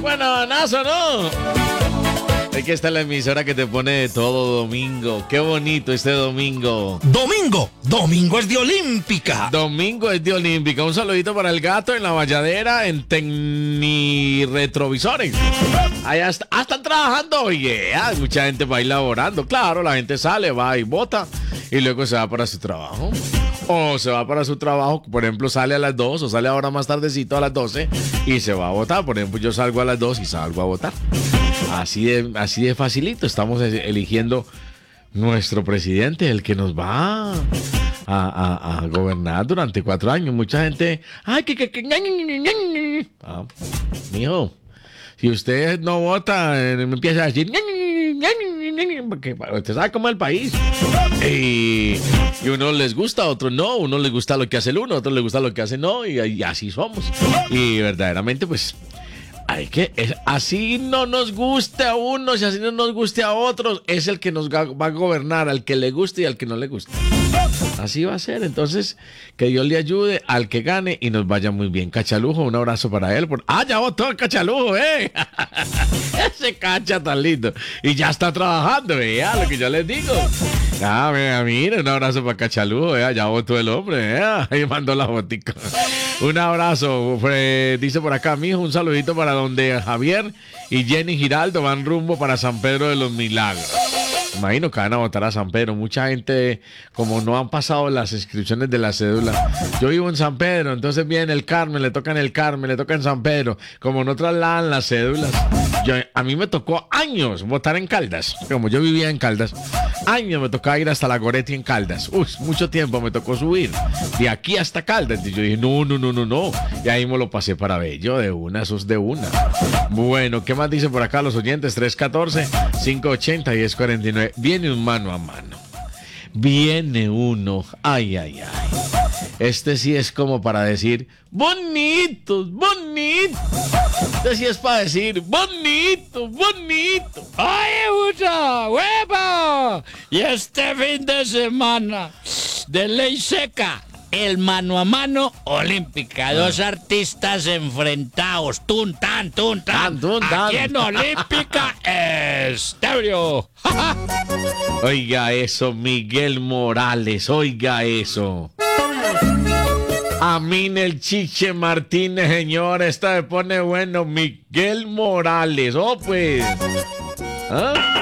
bananazo, ¿no? Aquí está la emisora que te pone de todo domingo. Qué bonito este domingo. Domingo es de Olímpica. Domingo es de Olímpica. Un saludito para el gato en la valladera, en Tecniretrovisores. Allá están trabajando, oye. Mucha gente va a ir laborando. Claro, la gente sale, va y vota y luego se va para su trabajo. O se va para su trabajo, por ejemplo, sale a las 2 o sale ahora más tardecito a las 12 y se va a votar. Por ejemplo, yo salgo a las 2 y salgo a votar. Así de facilito. Estamos eligiendo nuestro presidente, el que nos va a gobernar durante 4 años. Mucha gente... Mijo, si usted no vota, me empieza a decir... Porque usted sabe cómo es el país. Y uno les gusta, otro no. Uno les gusta lo que hace el uno, otro les gusta lo que hace no. Y así somos. Y verdaderamente, pues... así no nos guste a unos y así no nos guste a otros, es el que nos va a gobernar, al que le guste y al que no le guste. Así va a ser. Entonces, que Dios le ayude al que gane y nos vaya muy bien. Cachalujo, un abrazo para él. Ya votó el Cachalujo, ese Cacha tan lindo. Y ya está trabajando, vea lo que yo les digo. Mira, un abrazo para Cachalujo, ya votó el hombre, ahí mandó la botica. Un abrazo, dice por acá, mijo, un saludito para donde Javier y Jenny Giraldo van rumbo para San Pedro de los Milagros. Imagino que van a votar a San Pedro. Mucha gente, como no han pasado las inscripciones de la cédula. Yo vivo en San Pedro, entonces viene el Carmen, le toca en San Pedro. Como no trasladan las cédulas. A mí me tocó años votar en Caldas. Como yo vivía en Caldas, años me tocaba ir hasta la Goretti en Caldas. Mucho tiempo me tocó subir de aquí hasta Caldas. Y yo dije, no. Y ahí me lo pasé para Bello, de una, eso es de una. Bueno, ¿qué más dicen por acá los oyentes? 314-580-1049. Viene un mano a mano. Viene uno. Ay. Este sí es como para decir, bonitos. Este sí es para decir, bonito. ¡Ay, puta! ¡Huevo! Y este fin de semana, de ley seca, el mano a mano olímpica. 2 artistas enfrentados. Tun, tan. Aquí en Olímpica Estéreo. Oiga eso, Miguel Morales. Oiga eso. Amin el Chiche Martínez, señor. Esta me pone bueno. Miguel Morales. Pues.